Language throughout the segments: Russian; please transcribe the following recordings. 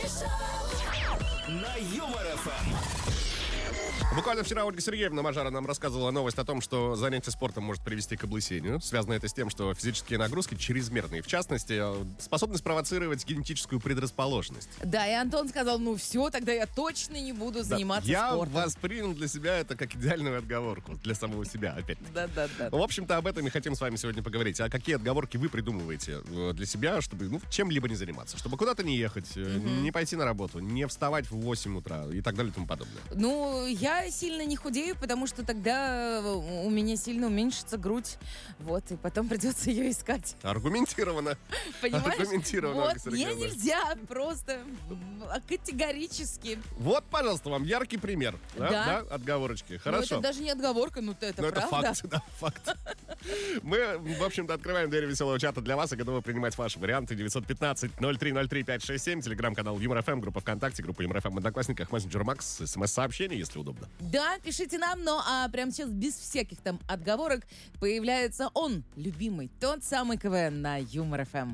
На Юмор ФМ. Буквально вчера Ольга Сергеевна Мажара нам рассказывала новость о том, что занятие спортом может привести к облысению. Связано это с тем, что физические нагрузки чрезмерные, в частности, способны спровоцировать генетическую предрасположенность. Да, и Антон сказал, ну все, тогда я точно не буду заниматься спортом. Я воспринял для себя это как идеальную отговорку. Для самого себя, опять. Да. В общем-то, об этом и хотим с вами сегодня поговорить. А какие отговорки вы придумываете для себя, чтобы чем-либо не заниматься? Чтобы куда-то не ехать, не пойти на работу, не вставать в 8 утра и так далее и тому подобное. Ну, я сильно не худею, потому что тогда у меня сильно уменьшится грудь. Вот, и потом придется ее искать. Аргументированно. Понимаешь? Аргументированно, Вот, Ольга Сергеевна. мне нельзя просто категорически. Вот, пожалуйста, вам яркий пример. Да. Отговорочки. Ну, Хорошо. это даже не отговорка, это Это правда. факт, да, факт. Мы, в общем-то, открываем двери веселого чата для вас и готовы принимать ваши варианты. 915-0303-567, телеграм-канал Юмор ФМ, группа ВКонтакте, группа Юмор ФМ в Одноклассниках, мессенджер Макс, смс-сообщение, если удобно. Да, пишите нам, а прямо сейчас без всяких там отговорок появляется он, любимый, тот самый КВН на Юмор ФМ.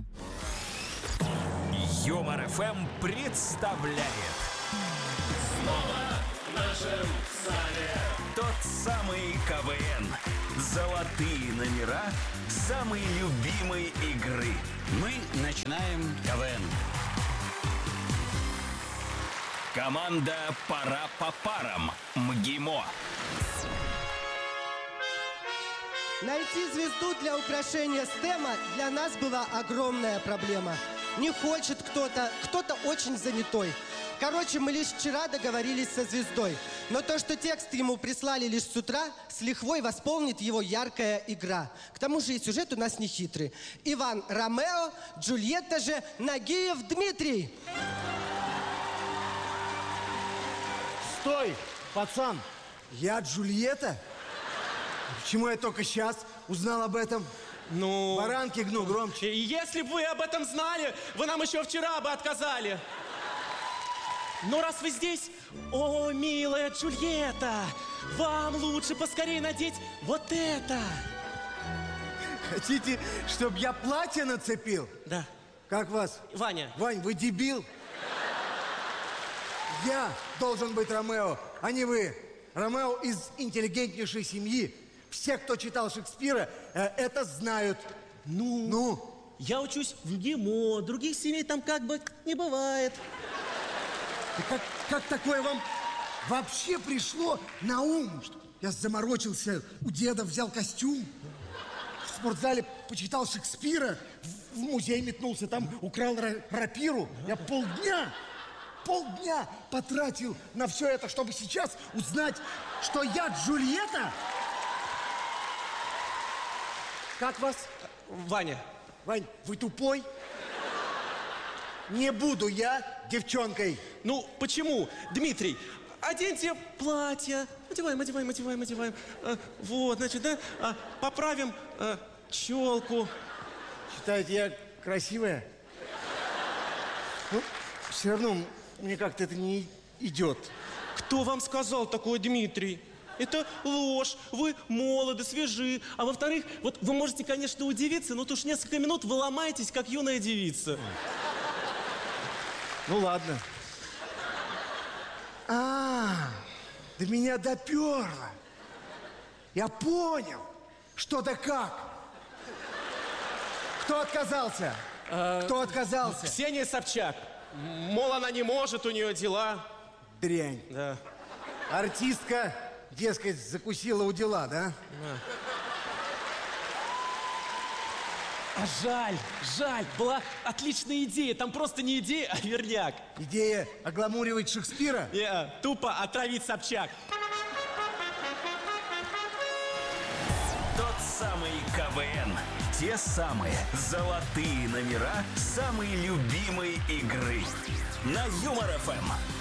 Юмор ФМ представляет Снова в нашем зале тот самый КВН. Золотые номера самой любимой игры. Мы начинаем КВН. Команда «Пора по парам» МГИМО. Найти звезду для украшения стема для нас была огромная проблема. Не хочет кто-то очень занятой. Короче, мы лишь вчера договорились со звездой. Но то, что текст ему прислали лишь с утра, с лихвой восполнит его яркая игра. К тому же и сюжет у нас не хитрый. Иван Ромео, Джульетта же Нагиев Дмитрий. Стой, пацан, я Джульетта? Почему я только сейчас узнал об этом? Ну... Баранки гну громче. И если бы вы об этом знали, вы нам еще вчера бы отказали. Но раз вы здесь, о, милая Джульетта, вам лучше поскорее надеть вот это. Хотите, чтобы я платье нацепил? Да. Как вас? Ваня. Вань, вы дебил? Я должен быть Ромео, а не вы. Ромео из интеллигентнейшей семьи. Все, кто читал Шекспира, это знают. Ну? Я учусь в МГИМО, других семей там как бы не бывает. Как такое вам вообще пришло на ум? Я заморочился, у деда взял костюм, в спортзале почитал Шекспира, в музей метнулся, там украл рапиру. Я полдня потратил на все это, чтобы сейчас узнать, что я Джульетта. Как вас? Ваня. Вань, вы тупой? Не буду я девчонкой. Ну, почему? Дмитрий, оденьте платье. Одеваем. Вот, значит, да, поправим челку. Считаете, я красивая? Ну, все равно мне как-то это не идет. Кто вам сказал такое, Дмитрий? Это ложь, вы молоды, свежи. А во-вторых, вот вы можете, конечно, удивиться, но уж несколько минут вы ломаетесь, как юная девица. Ну ладно. До меня доперло. Я понял, что да как. Кто отказался? Кто отказался? Ксения Собчак. Мол, она не может, у нее дела. Дрянь. Да. Артистка, дескать, закусила у дела, да? А жаль, была отличная идея. Там просто не идея, а верняк. Идея огламуривать Шекспира? Тупо отравить Собчак. Тот самый КВН. Те самые золотые номера самой любимой игры. На Юмор ФМ.